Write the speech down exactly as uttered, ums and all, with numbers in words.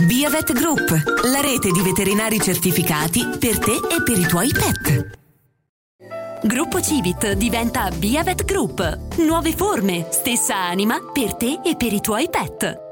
Biovet Group, la rete di veterinari certificati per te e per i tuoi pet. Gruppo Civit diventa Biovet Group. Nuove forme, stessa anima per te e per i tuoi pet.